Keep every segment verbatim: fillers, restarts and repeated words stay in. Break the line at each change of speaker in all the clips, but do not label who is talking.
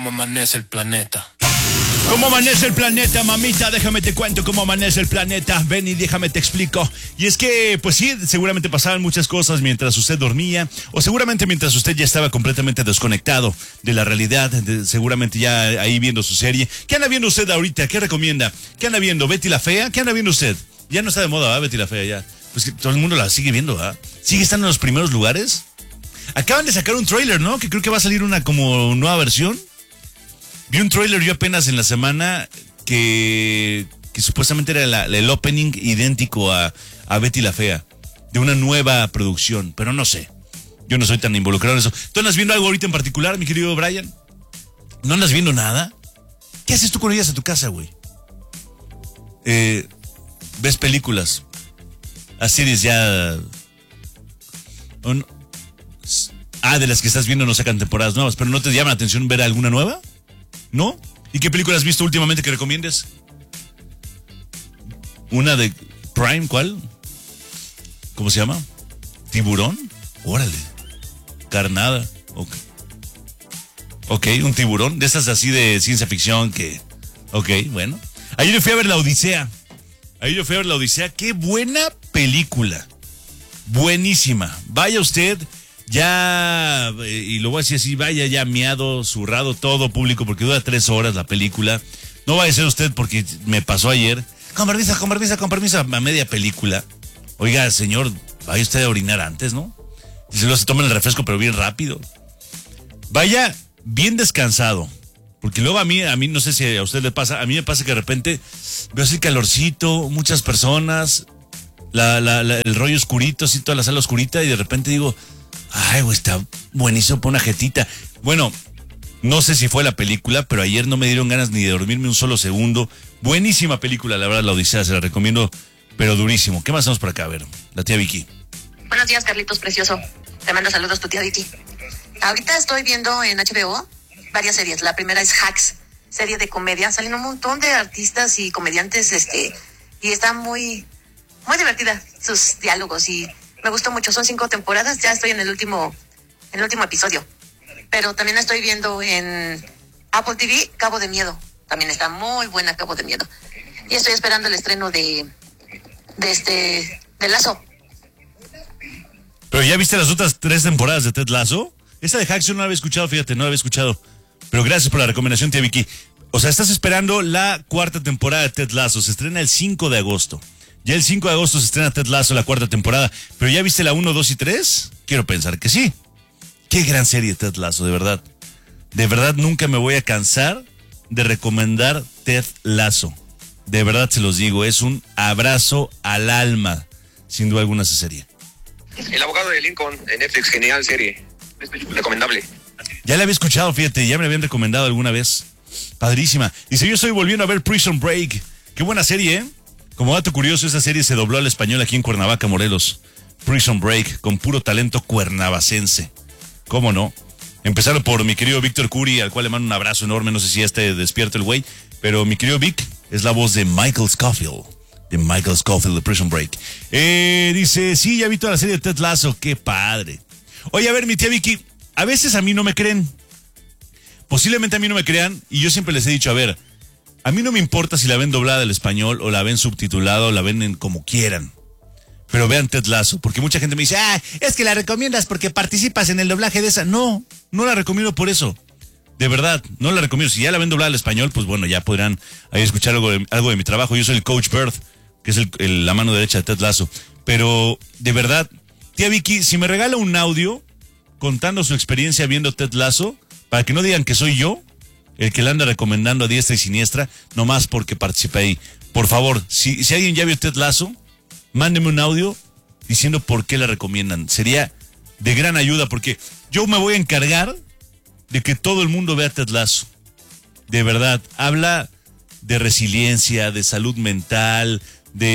cómo amanece el planeta.
¿Cómo amanece el planeta, mamita? Déjame te cuento cómo amanece el planeta. Ven y déjame te explico. Y es que, pues sí, seguramente pasaban muchas cosas mientras usted dormía, o seguramente mientras usted ya estaba completamente desconectado de la realidad, de, seguramente ya ahí viendo su serie. ¿Qué anda viendo usted ahorita? ¿Qué recomienda? ¿Qué anda viendo? ¿Betty la Fea? ¿Qué anda viendo usted? Ya no está de moda, ¿verdad? Betty la Fea ya. Pues que todo el mundo la sigue viendo, ¿verdad? ¿Sigue estando en los primeros lugares? Acaban de sacar un tráiler, ¿no? Que creo que va a salir una como nueva versión. Vi un tráiler yo apenas en la semana que, que supuestamente era la, el opening idéntico a, a Betty la Fea, de una nueva producción, pero no sé. Yo no soy tan involucrado en eso. ¿Tú andas viendo algo ahorita en particular, mi querido Brian? ¿No andas viendo nada? ¿Qué haces tú con ellas a tu casa, güey? Eh, ¿Ves películas? ¿A series ya? ¿O no? Ah, de las que estás viendo no sacan temporadas nuevas, pero ¿no te llama la atención ver alguna nueva? ¿No? ¿Y qué película has visto últimamente que recomiendes? ¿Una de Prime? ¿Cuál? ¿Cómo se llama? ¿Tiburón? Órale. Carnada. Ok. Ok, un tiburón. De esas así de ciencia ficción que... Ok, bueno. Ayer yo fui a ver La Odisea. Ayer yo fui a ver La Odisea. ¡Qué buena película! Buenísima. Vaya usted... Ya, y lo voy a decir así, vaya ya miado, zurrado, todo público, porque dura tres horas la película. No vaya a ser usted porque me pasó ayer. Con permiso, con permiso, con permiso, a media película. Oiga, señor, vaya usted a orinar antes, ¿no? Y luego se toma el refresco, pero bien rápido. Vaya bien descansado. Porque luego a mí, a mí, no sé si a usted le pasa, a mí me pasa que de repente veo así calorcito, muchas personas, la, la, la, el rollo oscurito, así toda la sala oscurita, y de repente digo... Ay, güey, está buenísimo para una jetita. Bueno, no sé si fue la película, pero ayer no me dieron ganas ni de dormirme un solo segundo. Buenísima película, la verdad, La Odisea, se la recomiendo, pero durísimo. ¿Qué más tenemos por acá? A ver, la tía Vicky.
Buenos días, Carlitos Precioso. Te mando saludos tu tía Vicky. Ahorita estoy viendo en H B O varias series. La primera es Hacks, serie de comedia. Salen un montón de artistas y comediantes, este, y está muy, muy divertida sus diálogos y... Me gustó mucho, son cinco temporadas, ya estoy en el último, en el último episodio. Pero también estoy viendo en Apple T V Cabo de Miedo. También está muy buena Cabo de Miedo. Y estoy esperando el estreno de, de este, de Lazo.
¿Pero ya viste las otras tres temporadas de Ted Lasso? Esta de Hacks yo no la había escuchado, fíjate, no la había escuchado. Pero gracias por la recomendación, tía Vicky. O sea, estás esperando la cuarta temporada de Ted Lasso, se estrena el cinco de agosto. Ya el cinco de agosto se estrena Ted Lasso, la cuarta temporada. ¿Pero ya viste la uno, dos y tres? Quiero pensar que sí. Qué gran serie Ted Lasso, de verdad. De verdad nunca me voy a cansar de recomendar Ted Lasso. De verdad se los digo, es un abrazo al alma. Sin duda alguna esa serie.
El abogado de Lincoln en Netflix, genial serie. Recomendable.
Ya la había escuchado, fíjate, ya me la habían recomendado alguna vez. Padrísima. Dice, yo estoy volviendo a ver Prison Break. Qué buena serie, ¿eh? Como dato curioso, esa serie se dobló al español aquí en Cuernavaca, Morelos. Prison Break, con puro talento cuernavacense. ¿Cómo no? Empezaron por mi querido Víctor Curi, al cual le mando un abrazo enorme. No sé si ya esté despierto el güey, pero mi querido Vic es la voz de Michael Scofield. De Michael Scofield de Prison Break. Eh, dice, sí, ya vi toda la serie de Ted Lasso. Qué padre. Oye, a ver, mi tía Vicky, a veces a mí no me creen. Posiblemente a mí no me crean, y yo siempre les he dicho, a ver... A mí no me importa si la ven doblada al español o la ven subtitulada o la ven en como quieran. Pero vean Ted Lasso, porque mucha gente me dice, ah, es que la recomiendas porque participas en el doblaje de esa. No, no la recomiendo por eso. De verdad, no la recomiendo. Si ya la ven doblada al español, pues bueno, ya podrán ahí escuchar algo de, algo de mi trabajo. Yo soy el Coach Bird, que es el, el, la mano derecha de Ted Lasso. Pero, de verdad, tía Vicky, si me regala un audio contando su experiencia viendo Ted Lasso, para que no digan que soy yo el que la anda recomendando a diestra y siniestra, nomás porque participé ahí. Por favor, si, si alguien ya vio Ted Lasso, mándeme un audio diciendo por qué la recomiendan. Sería de gran ayuda, porque yo me voy a encargar de que todo el mundo vea Ted Lasso. De verdad, habla de resiliencia, de salud mental,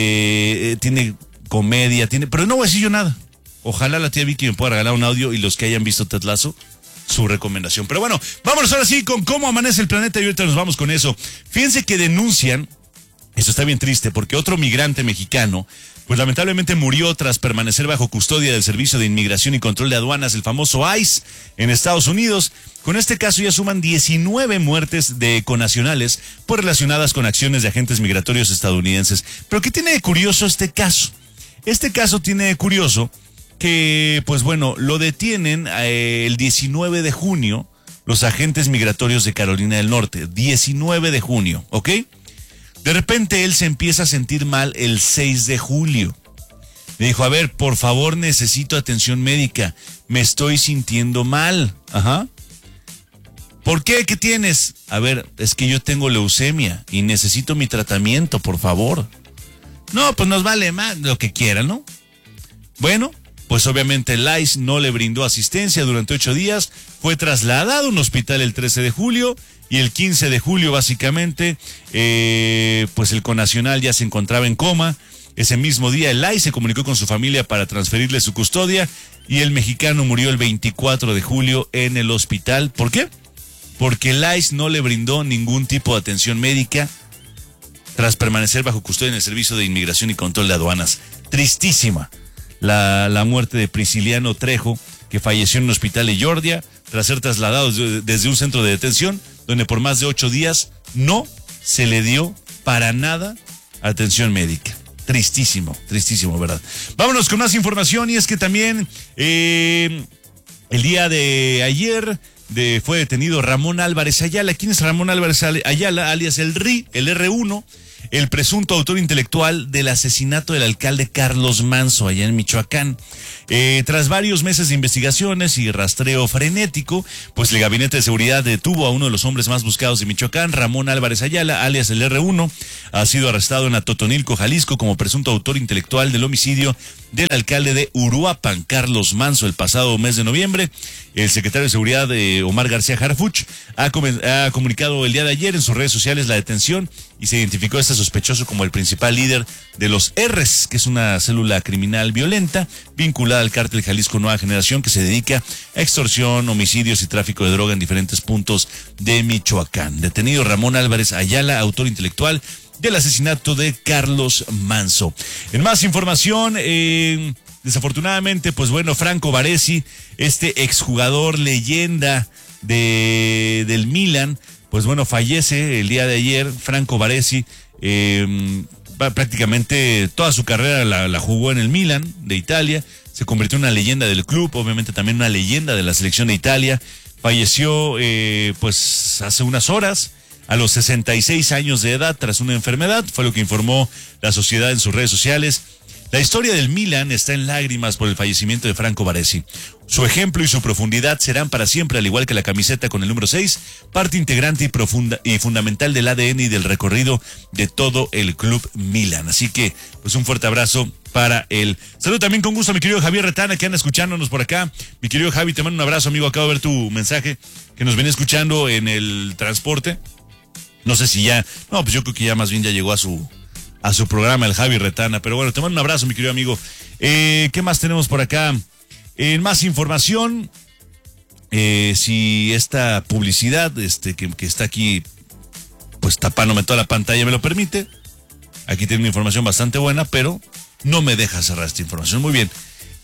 de eh, tiene comedia, tiene, pero no voy a decir yo nada. Ojalá la tía Vicky me pueda regalar un audio y los que hayan visto Ted Lasso, su recomendación. Pero bueno, vámonos ahora sí con cómo amanece el planeta y ahorita nos vamos con eso. Fíjense que denuncian, eso está bien triste, porque otro migrante mexicano pues lamentablemente murió tras permanecer bajo custodia del Servicio de Inmigración y Control de Aduanas, el famoso ICE, en Estados Unidos. Con este caso ya suman diecinueve muertes de conacionales pues relacionadas con acciones de agentes migratorios estadounidenses. Pero ¿qué tiene de curioso este caso? Este caso tiene de curioso que, pues bueno, lo detienen eh, el diecinueve de junio los agentes migratorios de Carolina del Norte. diecinueve de junio, ¿ok? De repente él se empieza a sentir mal el seis de julio. Me dijo, a ver, por favor, necesito atención médica. Me estoy sintiendo mal. Ajá. ¿Por qué? ¿Qué tienes? A ver, es que yo tengo leucemia y necesito mi tratamiento, por favor. No, pues nos vale más lo que quieran, ¿no? Bueno, pues obviamente el ICE no le brindó asistencia durante ocho días. Fue trasladado a un hospital el trece de julio. Y el quince de julio, básicamente, eh, pues el conacional ya se encontraba en coma. Ese mismo día el ICE se comunicó con su familia para transferirle su custodia y el mexicano murió el veinticuatro de julio en el hospital. ¿Por qué? Porque el ICE no le brindó ningún tipo de atención médica tras permanecer bajo custodia en el Servicio de Inmigración y Control de Aduanas. Tristísima la, la muerte de Prisciliano Trejo, que falleció en un hospital de Georgia tras ser trasladado desde un centro de detención donde por más de ocho días no se le dio para nada atención médica. Tristísimo, tristísimo, ¿verdad? Vámonos con más información, y es que también eh, el día de ayer de, fue detenido Ramón Álvarez Ayala. ¿Quién es Ramón Álvarez Ayala, alias el R I, el R uno? El presunto autor intelectual del asesinato del alcalde Carlos Manso allá en Michoacán. Eh, tras varios meses de investigaciones y rastreo frenético, pues el Gabinete de Seguridad detuvo a uno de los hombres más buscados de Michoacán, Ramón Álvarez Ayala, alias el R uno. Ha sido arrestado en Atotonilco, Jalisco, como presunto autor intelectual del homicidio del alcalde de Uruapan, Carlos Manso, el pasado mes de noviembre. El secretario de Seguridad, eh, Omar García Harfuch, ha, com- ha comunicado el día de ayer en sus redes sociales la detención y se identificó a este sospechoso como el principal líder de los R's, que es una célula criminal violenta vinculada al cártel Jalisco Nueva Generación, que se dedica a extorsión, homicidios y tráfico de droga en diferentes puntos de Michoacán. Detenido Ramón Álvarez Ayala, autor intelectual del asesinato de Carlos Manso. En más información, eh, desafortunadamente, pues bueno, Franco Baresi, este exjugador leyenda de, del Milan, pues bueno, fallece el día de ayer. Franco Baresi, eh, prácticamente toda su carrera la, la jugó en el Milan de Italia, se convirtió en una leyenda del club, obviamente también una leyenda de la selección de Italia. Falleció eh, pues hace unas horas, a los sesenta y seis años de edad, tras una enfermedad, fue lo que informó la sociedad en sus redes sociales. La historia del Milan está en lágrimas por el fallecimiento de Franco Baresi. Su ejemplo y su profundidad serán para siempre, al igual que la camiseta con el número seis, parte integrante y profunda y fundamental del A D N y del recorrido de todo el club Milan. Así que, pues un fuerte abrazo para él. Saludo también con gusto a mi querido Javier Retana, que anda escuchándonos por acá. Mi querido Javi, te mando un abrazo, amigo. Acabo de ver tu mensaje, que nos viene escuchando en el transporte. No sé si ya, no, pues yo creo que ya más bien ya llegó a su a su programa, el Javi Retana. Pero bueno, te mando un abrazo, mi querido amigo. Eh, ¿Qué más tenemos por acá? En más información, eh, si esta publicidad este que, que está aquí, pues tapándome toda la pantalla, me lo permite. Aquí tiene una información bastante buena, pero no me deja cerrar esta información. Muy bien.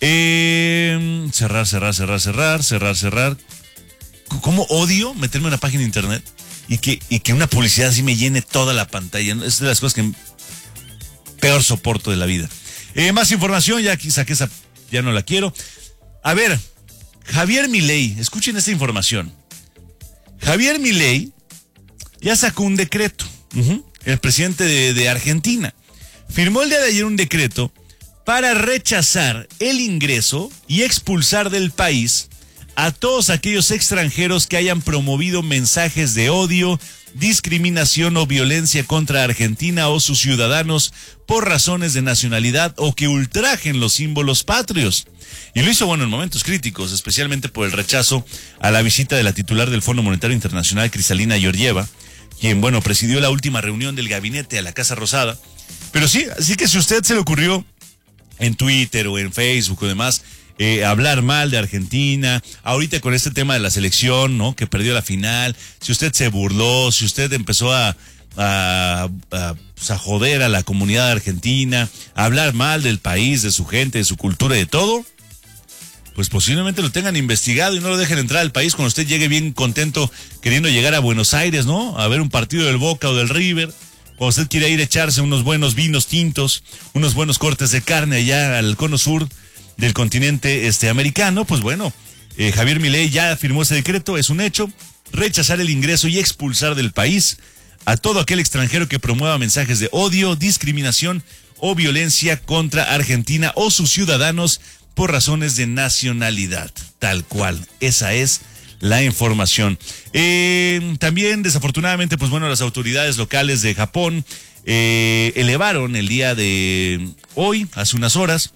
Eh, cerrar, cerrar, cerrar, cerrar, cerrar, cerrar. ¿Cómo odio meterme en una página de internet y que, y que una publicidad así me llene toda la pantalla? Es de las cosas que peor soporto de la vida. Eh, más información, ya aquí saqué esa, ya no la quiero. A ver, Javier Milei, escuchen esta información. Javier Milei ya sacó un decreto. Uh-huh. El presidente de, de Argentina firmó el día de ayer un decreto para rechazar el ingreso y expulsar del país a todos aquellos extranjeros que hayan promovido mensajes de odio, discriminación o violencia contra Argentina o sus ciudadanos por razones de nacionalidad o que ultrajen los símbolos patrios. Y lo hizo, bueno, en momentos críticos, especialmente por el rechazo a la visita de la titular del Fondo Monetario Internacional, Kristalina Georgieva, quien, bueno, presidió la última reunión del gabinete a la Casa Rosada. Pero sí, así que si a usted se le ocurrió en Twitter o en Facebook o demás, Eh, hablar mal de Argentina, ahorita con este tema de la selección, ¿no? Que perdió la final, si usted se burló, si usted empezó a, a, a, pues a joder a la comunidad argentina, a hablar mal del país, de su gente, de su cultura y de todo, pues posiblemente lo tengan investigado y no lo dejen entrar al país cuando usted llegue bien contento queriendo llegar a Buenos Aires, ¿no? A ver un partido del Boca o del River. Cuando usted quiere ir a echarse unos buenos vinos tintos, unos buenos cortes de carne allá al cono sur del continente este americano, pues bueno, eh, Javier Milei ya firmó ese decreto, es un hecho, rechazar el ingreso y expulsar del país a todo aquel extranjero que promueva mensajes de odio, discriminación o violencia contra Argentina o sus ciudadanos por razones de nacionalidad, tal cual. Esa es la información. Eh, también, desafortunadamente, pues bueno, las autoridades locales de Japón eh, elevaron el día de hoy, hace unas horas,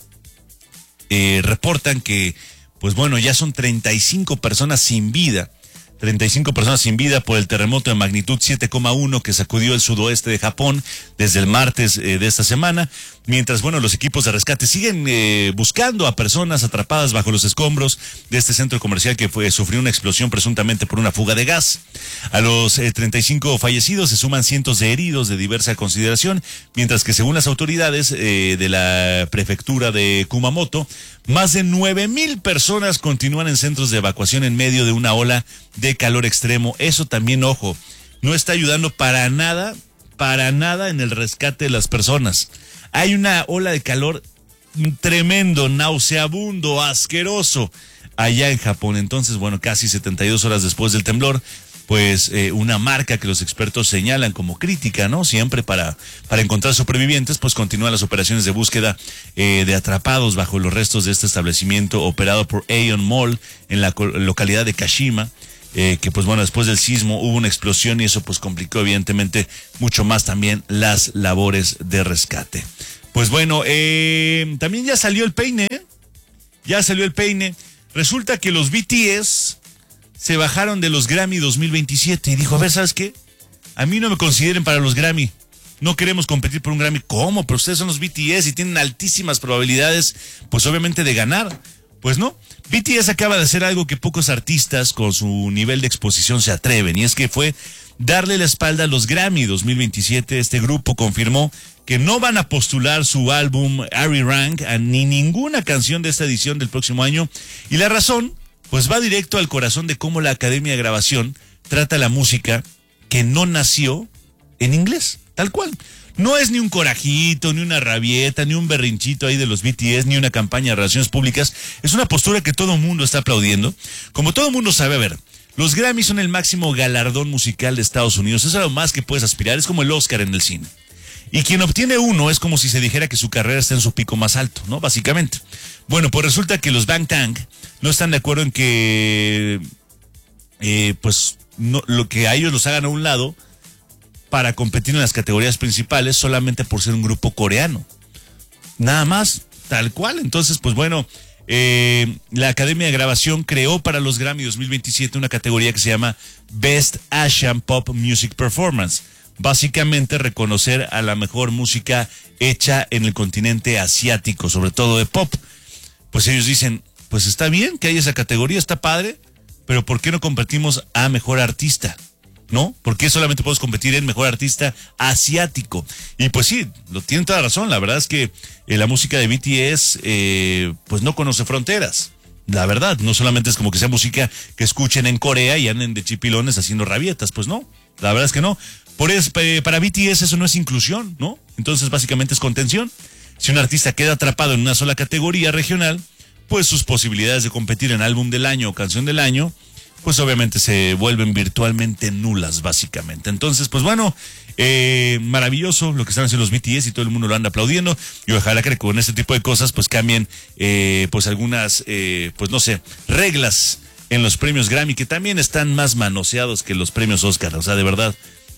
eh, reportan que, pues bueno, ya son treinta y cinco personas sin vida. treinta y cinco personas sin vida por el terremoto de magnitud siete coma uno que sacudió el sudoeste de Japón desde el martes eh, de esta semana, mientras, bueno, los equipos de rescate siguen eh, buscando a personas atrapadas bajo los escombros de este centro comercial que fue sufrió una explosión presuntamente por una fuga de gas. A los eh, treinta y cinco fallecidos se suman cientos de heridos de diversa consideración, mientras que según las autoridades eh, de la prefectura de Kumamoto, más de nueve mil personas continúan en centros de evacuación en medio de una ola de calor extremo. Eso también, ojo, no está ayudando para nada, para nada en el rescate de las personas. Hay una ola de calor tremendo, nauseabundo, asqueroso allá en Japón. Entonces, bueno, casi setenta y dos horas después del temblor, pues eh, una marca que los expertos señalan como crítica, ¿no? Siempre para, para encontrar supervivientes, pues continúan las operaciones de búsqueda eh, de atrapados bajo los restos de este establecimiento operado por Aeon Mall en la localidad de Kashima, eh, que pues bueno, después del sismo hubo una explosión y eso pues complicó evidentemente mucho más también las labores de rescate. Pues bueno, eh, también ya salió el peine, ¿eh? ya salió el peine. Resulta que los B T S se bajaron de los Grammy dos mil veintisiete y dijo, a ver, ¿sabes qué? A mí no me consideren para los Grammy. No queremos competir por un Grammy. ¿Cómo? Pero ustedes son los B T S y tienen altísimas probabilidades, pues obviamente, de ganar. Pues no. B T S acaba de hacer algo que pocos artistas con su nivel de exposición se atreven, y es que fue darle la espalda a los Grammy dos mil veintisiete. Este grupo confirmó que no van a postular su álbum Ari Rank a ni ninguna canción de esta edición del próximo año. Y la razón, pues va directo al corazón de cómo la Academia de Grabación trata la música que no nació en inglés, tal cual. No es ni un corajito, ni una rabieta, ni un berrinchito ahí de los B T S, ni una campaña de relaciones públicas. Es una postura que todo el mundo está aplaudiendo. Como todo el mundo sabe, a ver, los Grammy son el máximo galardón musical de Estados Unidos. Es lo más que puedes aspirar, es como el Oscar en el cine. Y quien obtiene uno es como si se dijera que su carrera está en su pico más alto, ¿no? Básicamente. Bueno, pues resulta que los Bangtan no están de acuerdo en que, eh, pues, no, lo que a ellos los hagan a un lado para competir en las categorías principales solamente por ser un grupo coreano. Nada más, tal cual. Entonces, pues bueno, eh, la Academia de Grabación creó para los Grammy dos mil veintisiete una categoría que se llama Best Asian Pop Music Performance. Básicamente reconocer a la mejor música hecha en el continente asiático, sobre todo de pop. Pues ellos dicen, pues está bien que haya esa categoría, está padre, pero ¿por qué no competimos a mejor artista? ¿No? ¿Por qué solamente podemos competir en mejor artista asiático? Y pues sí, lo tienen toda razón. La verdad es que eh, la música de B T S eh, pues no conoce fronteras. La verdad, no solamente es como que sea música que escuchen en Corea y anden de chipilones haciendo rabietas, pues no, la verdad es que no. Por eso, para B T S eso no es inclusión, ¿no? Entonces básicamente es contención. Si un artista queda atrapado en una sola categoría regional, pues sus posibilidades de competir en álbum del año o canción del año, pues obviamente se vuelven virtualmente nulas, básicamente. Entonces, pues bueno, eh, maravilloso lo que están haciendo los B T S y todo el mundo lo anda aplaudiendo. Y ojalá que con este tipo de cosas, pues cambien, eh, pues algunas, eh, pues no sé, reglas en los premios Grammy, que también están más manoseados que los premios Oscar. O sea, de verdad,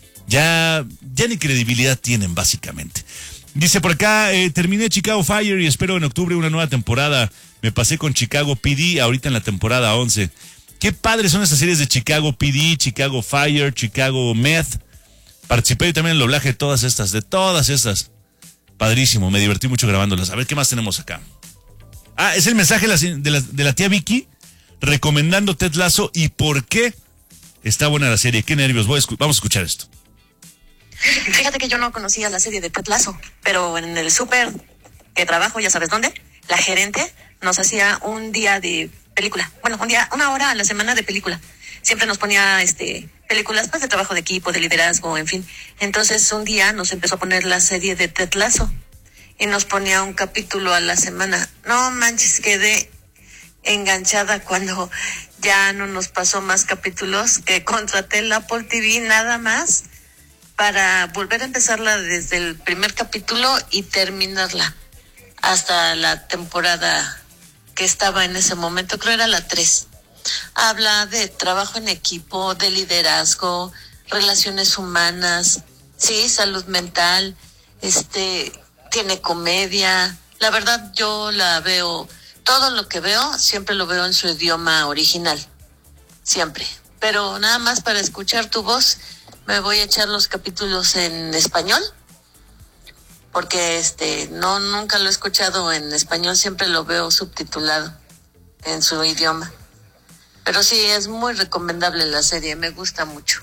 ya, ya ni credibilidad tienen, básicamente. Dice por acá, eh, terminé Chicago Fire y espero en octubre una nueva temporada. Me pasé con Chicago P D ahorita en la temporada once. Qué padres son estas series de Chicago P D, Chicago Fire, Chicago Meth. Participé yo también en el doblaje de todas estas, de todas estas. Padrísimo, me divertí mucho grabándolas. A ver, ¿qué más tenemos acá? Ah, es el mensaje de la, de la, de la tía Vicky recomendando Ted Lasso y por qué está buena la serie. Qué nervios, voy a escu- vamos a escuchar esto.
Fíjate que yo no conocía la serie de Ted Lasso, pero en el súper que trabajo, ya sabes dónde, la gerente nos hacía un día de película. Bueno, un día, una hora a la semana de película. Siempre nos ponía este películas pues de trabajo de equipo, de liderazgo, en fin. Entonces un día nos empezó a poner la serie de Ted Lasso y nos ponía un capítulo a la semana. No manches, quedé enganchada cuando ya no nos pasó más capítulos, que contraté el Apple T V nada más para volver a empezarla desde el primer capítulo y terminarla hasta la temporada que estaba en ese momento, creo era la tres. Habla de trabajo en equipo, de liderazgo, relaciones humanas, sí, salud mental, este, tiene comedia. La verdad yo la veo, todo lo que veo, siempre lo veo en su idioma original, siempre. Pero nada más para escuchar tu voz, me voy a echar los capítulos en español, porque este, no, nunca lo he escuchado en español, siempre lo veo subtitulado en su idioma. Pero sí, es muy recomendable la serie, me gusta mucho.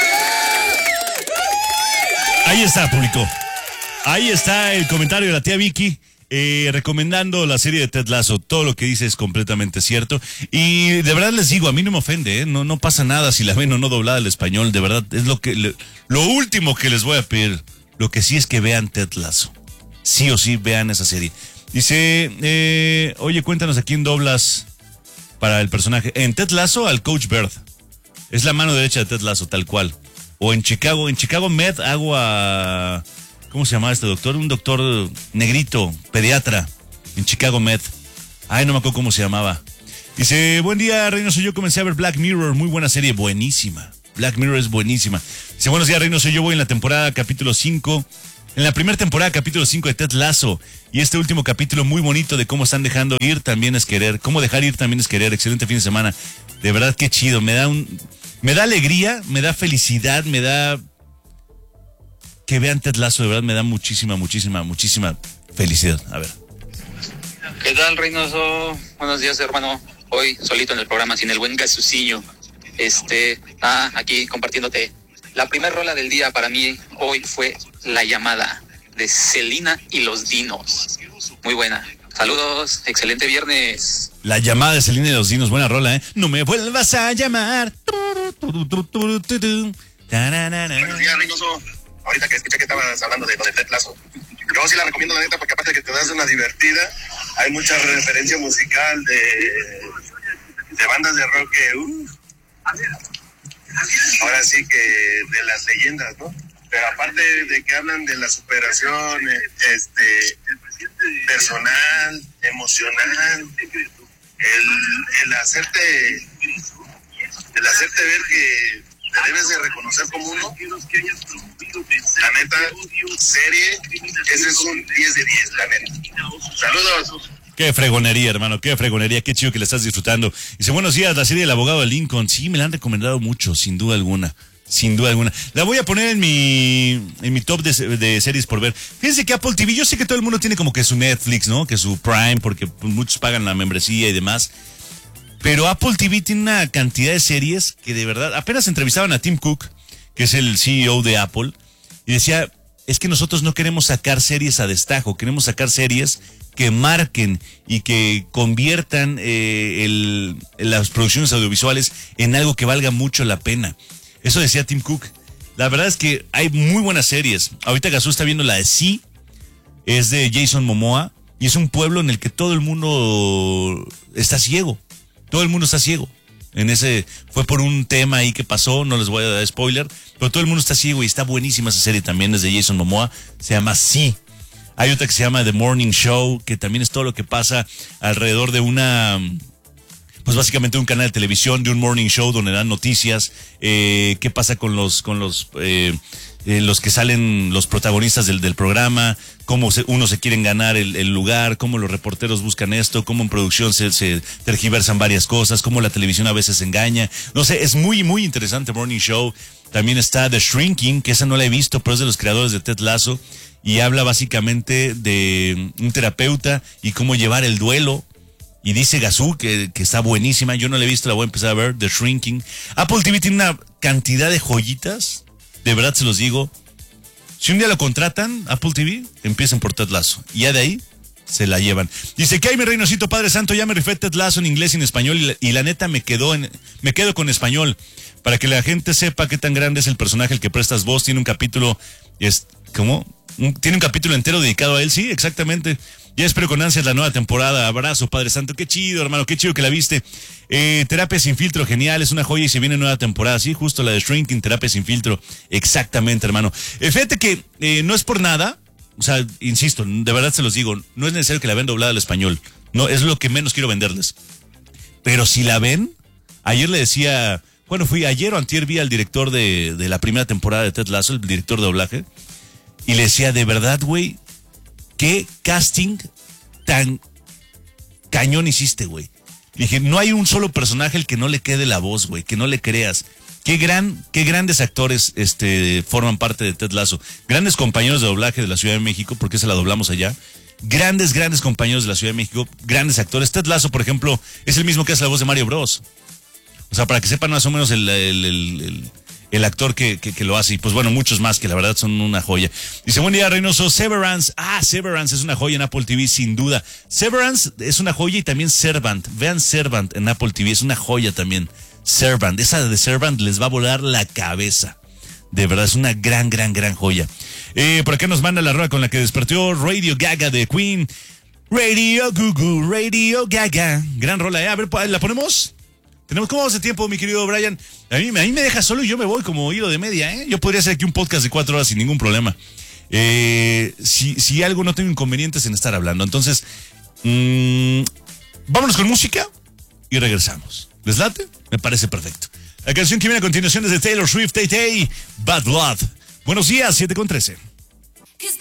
Ahí está, público. Ahí está el comentario de la tía Vicky, eh, recomendando la serie de Ted Lasso. Todo lo que dice es completamente cierto. Y de verdad les digo, a mí no me ofende, ¿eh? No, no pasa nada si la ven o no doblada al español. De verdad, es lo que le, lo último que les voy a pedir. Lo que sí es que vean Ted Lasso. Sí o sí, vean esa serie. Dice, eh, oye, cuéntanos a quién doblas para el personaje. En Ted Lasso, al Coach Bird. Es la mano derecha de Ted Lasso, tal cual. O en Chicago, en Chicago Med hago a... ¿Cómo se llama este doctor? Un doctor negrito, pediatra, en Chicago Med. Ay, no me acuerdo cómo se llamaba. Dice, buen día, Reynoso. Yo comencé a ver Black Mirror, muy buena serie, buenísima. Black Mirror es buenísima. Dice, buenos días, Reynoso. Yo voy en la temporada capítulo cinco. En la primera temporada, capítulo cinco de Ted Lasso. Y este último capítulo muy bonito de cómo están dejando ir también es querer. Cómo dejar ir también es querer. Excelente fin de semana. De verdad, qué chido. Me da un, me da alegría, me da felicidad, me da... Que vean Ted Lasso, de verdad, me da muchísima, muchísima, muchísima felicidad. A ver.
¿Qué tal, Reynoso? Buenos días, hermano. Hoy solito en el programa, sin el buen Gasucillo. Este, ah, aquí compartiéndote. La primera rola del día para mí hoy fue La Llamada, de Selena y los Dinos. Muy buena. Saludos, excelente viernes.
La Llamada de Selena y los Dinos, buena rola, ¿eh? No me vuelvas a llamar.
Buenos días, Reynoso. Ahorita que escuché que estabas hablando de lo de Ted Lasso, yo sí la recomiendo, la neta, porque aparte de que te das una divertida, hay mucha referencia musical de, de bandas de rock que, uh, ahora sí que de las leyendas, ¿no? Pero aparte de que hablan de la superación, este, personal, emocional, el, el hacerte, el hacerte ver que te debes de reconocer como uno. La neta, serie, ese es un diez de diez, la neta. Saludos.
Qué fregonería, hermano, qué fregonería, qué chido que la estás disfrutando. Dice, buenos días, la serie del abogado de Lincoln. Sí, me la han recomendado mucho, sin duda alguna. Sin duda alguna. La voy a poner en mi en mi top de, de series por ver. Fíjense que Apple T V, yo sé que todo el mundo tiene como que su Netflix, ¿no? Que su Prime, porque pues, muchos pagan la membresía y demás. Pero Apple T V tiene una cantidad de series que de verdad... Apenas entrevistaban a Tim Cook, que es el C E O de Apple, y decía, es que nosotros no queremos sacar series a destajo, queremos sacar series que marquen y que conviertan eh, el, las producciones audiovisuales en algo que valga mucho la pena. Eso decía Tim Cook. La verdad es que hay muy buenas series. Ahorita Gazú está viendo la de Sí, es de Jason Momoa, y es un pueblo en el que todo el mundo está ciego. Todo el mundo está ciego. En ese, fue por un tema ahí que pasó, no les voy a dar spoiler, pero todo el mundo está ciego y está buenísima esa serie también, es de Jason Momoa, se llama Sí. Hay otra que se llama The Morning Show, que también es todo lo que pasa alrededor de una, pues básicamente un canal de televisión, de un morning show donde dan noticias, eh, qué pasa con los, con los, eh, eh, los que salen, los protagonistas del, del programa, cómo se, uno se quieren ganar el, el lugar, cómo los reporteros buscan esto, cómo en producción se, se tergiversan varias cosas, cómo la televisión a veces engaña. No sé, es muy, muy interesante Morning Show. También está The Shrinking, que esa no la he visto, pero es de los creadores de Ted Lasso, y habla básicamente de un terapeuta y cómo llevar el duelo. Y dice Gazú que, que está buenísima, yo no la he visto, la voy a empezar a ver, The Shrinking. Apple T V tiene una cantidad de joyitas, de verdad se los digo. Si un día lo contratan, Apple T V, empiecen por Ted Lasso. Y ya de ahí se la llevan. Dice que hay mi Reynosito Padre Santo, ya me rifé Ted Lasso en inglés y en español. Y la, y la neta me quedó en, me quedo con español. Para que la gente sepa qué tan grande es el personaje al que prestas voz. Tiene un capítulo, es, ¿cómo? Un, tiene un capítulo entero dedicado a él, sí, exactamente. Ya espero con ansias la nueva temporada. Abrazo, Padre Santo. Qué chido, hermano, qué chido que la viste. Eh, Terapia sin filtro, genial, es una joya y se viene nueva temporada. Sí, justo la de Shrinking, Terapia sin filtro. Exactamente, hermano. Eh, fíjate que eh, no es por nada, o sea, insisto, de verdad se los digo, no es necesario que la vean doblada al español. No, es lo que menos quiero venderles. Pero si la ven, ayer le decía, bueno, fui ayer o antier vi al director de, de la primera temporada de Ted Lasso, el director de doblaje, y le decía, de verdad, güey, ¿qué casting tan cañón hiciste, güey? Dije, no hay un solo personaje al que no le quede la voz, güey, que no le creas. Qué gran, qué grandes actores este, forman parte de Ted Lasso. Grandes compañeros de doblaje de la Ciudad de México, porque se la doblamos allá. Grandes, grandes compañeros de la Ciudad de México, grandes actores. Ted Lasso, por ejemplo, es el mismo que hace la voz de Mario Bros. O sea, para que sepan más o menos el... el, el, el el actor que, que, que lo hace, y pues bueno, muchos más que la verdad son una joya. Dice, buen día, Reynoso. Severance, ah, Severance es una joya en Apple T V, sin duda. Severance es una joya y también Servant. Vean Servant en Apple T V, es una joya también. Servant, esa de Servant les va a volar la cabeza. De verdad, es una gran, gran, gran joya. Eh, por acá nos manda la rola con la que despertó Radio Gaga de Queen. Radio Google, Radio Gaga. Gran rola, ¿eh? A ver, ¿la ponemos? Tenemos, ¿cómo vamos de tiempo, mi querido Brian? A mí, a mí me deja solo y yo me voy como hilo de media, ¿eh? Yo podría hacer aquí un podcast de cuatro horas sin ningún problema. Eh, si, si algo no tengo inconvenientes en estar hablando. Entonces, mmm, vámonos con música y regresamos. ¿Les late? Me parece perfecto. La canción que viene a continuación es de Taylor Swift, Tay Tay, Bad Blood. Buenos días, siete con trece.